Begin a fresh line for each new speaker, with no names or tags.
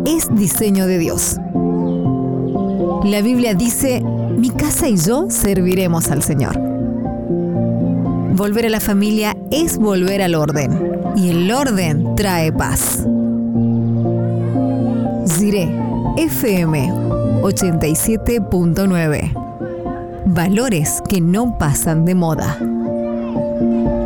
es diseño de Dios. La Biblia dice: mi casa y yo serviremos al Señor. Volver a la familia es volver al orden, y el orden trae paz. Jiré FM 87.9. Valores que no pasan de moda.